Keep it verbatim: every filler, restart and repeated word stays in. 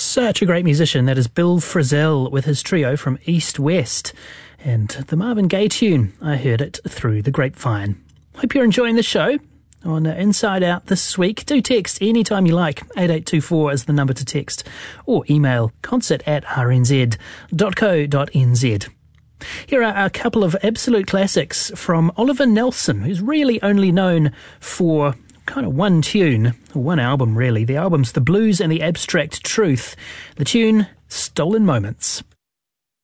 Such a great musician. That is Bill Frisell with his trio from East West. And the Marvin Gaye tune, I heard it through the grapevine. Hope you're enjoying the show on Inside Out this week. Do text anytime you like. eight eight two four is the number to text. Or email concert at r n z dot co dot n z. Here are a couple of absolute classics from Oliver Nelson, who's really only known for kind of one tune, one album really. The album's The Blues and the Abstract Truth. The tune, Stolen Moments.